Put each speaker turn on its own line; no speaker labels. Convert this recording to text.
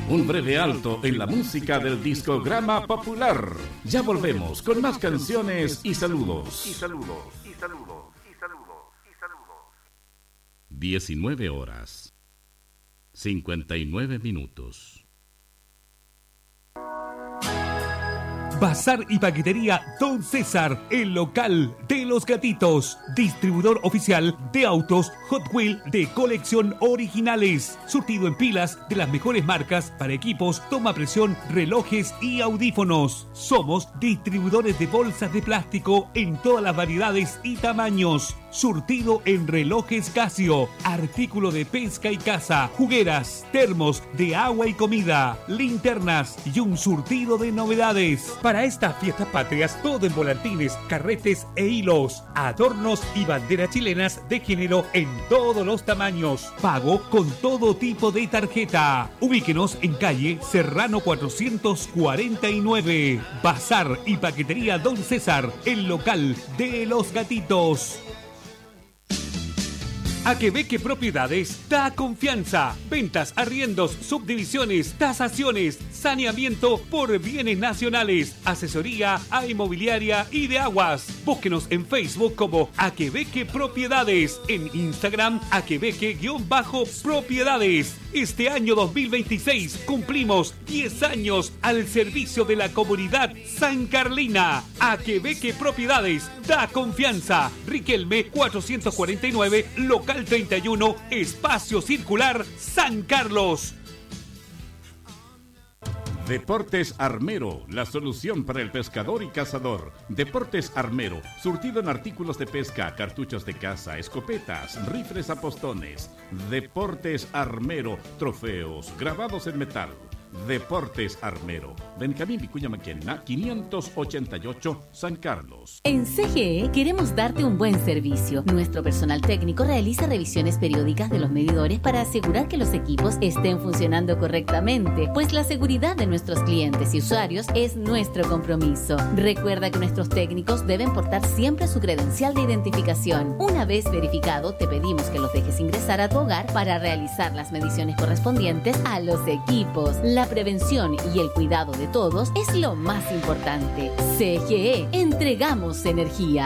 Un breve alto en la música del discograma popular. Ya volvemos con más canciones y saludos. 19 horas 59 minutos.
Bazar y Paquetería Don César, el local de los gatitos. Distribuidor oficial de autos Hot Wheel de colección originales. Surtido en pilas de las mejores marcas para equipos, toma presión, relojes y audífonos. Somos distribuidores de bolsas de plástico en todas las variedades y tamaños. Surtido en relojes Casio, artículo de pesca y caza, jugueras, termos de agua y comida, linternas y un surtido de novedades. Para estas fiestas patrias, todo en volantines, carretes e hilos, adornos y banderas chilenas de género en todos los tamaños. Pago con todo tipo de tarjeta. Ubíquenos en calle Serrano 449. Bazar y Paquetería Don César, el local de los gatitos. Aquebeque Propiedades da confianza. Ventas, arriendos, subdivisiones, tasaciones, saneamiento por bienes nacionales, asesoría a inmobiliaria y de aguas. Búsquenos en Facebook como Aquebeque Propiedades, en Instagram Aquebeque-Propiedades. Este año 2026 cumplimos 10 años al servicio de la comunidad San Carlina. Aquebeque Propiedades da confianza. Riquelme 449, local 31, Espacio Circular, San Carlos.
Deportes Armero, la solución para el pescador y cazador. Deportes Armero, surtido en artículos de pesca, cartuchos de caza, escopetas, rifles a postones. Deportes Armero, trofeos, grabados en metal. Deportes Armero, Benjamín Vicuña Maquena, 588, San Carlos.
En CGE queremos darte un buen servicio. Nuestro personal técnico realiza revisiones periódicas de los medidores para asegurar que los equipos estén funcionando correctamente, pues la seguridad de nuestros clientes y usuarios es nuestro compromiso. Recuerda que nuestros técnicos deben portar siempre su credencial de identificación. Una vez verificado, te pedimos que los dejes ingresar a tu hogar para realizar las mediciones correspondientes a los equipos. La prevención y el cuidado de todos es lo más importante. CGE, entregamos energía.